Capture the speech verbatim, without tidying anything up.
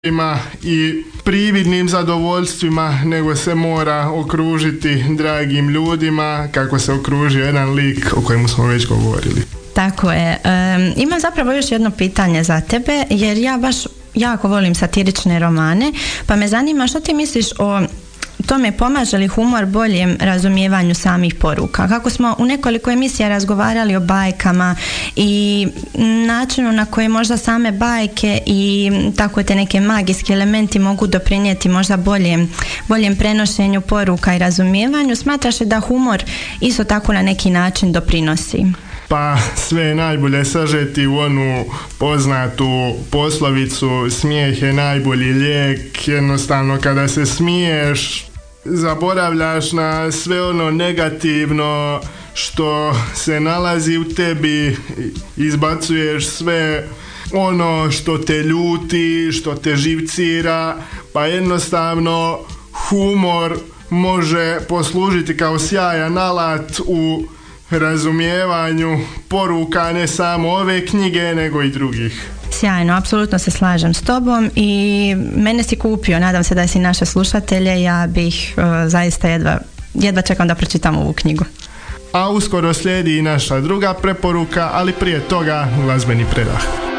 i prividnim zadovoljstvima, nego se mora okružiti dragim ljudima kako se okružio jedan lik o kojemu smo već govorili. Tako je. Um, imam zapravo još jedno pitanje za tebe, jer ja baš jako volim satirične romane, pa me zanima što ti misliš o tome, pomaže li humor boljem razumijevanju samih poruka? Kako smo u nekoliko emisija razgovarali o bajkama i načinu na koji možda same bajke i tako te neke magijski elementi mogu doprinijeti možda boljem, boljem prenošenju poruka i razumijevanju, smatraš li da humor isto tako na neki način doprinosi? Pa sve je najbolje sažeti u onu poznatu poslovicu smijeh je najbolji lijek. Jednostavno kada se smiješ zaboravljaš na sve ono negativno što se nalazi u tebi, izbacuješ sve ono što te ljuti, što te živcira, pa jednostavno humor može poslužiti kao sjajan alat u razumijevanju poruka ne samo ove knjige nego i drugih. Sjajno, apsolutno se slažem s tobom i mene si kupio, nadam se da si naše slušatelje, ja bih uh, zaista jedva, jedva čekam da pročitam ovu knjigu. A uskoro slijedi i naša druga preporuka, ali prije toga glazbeni predah.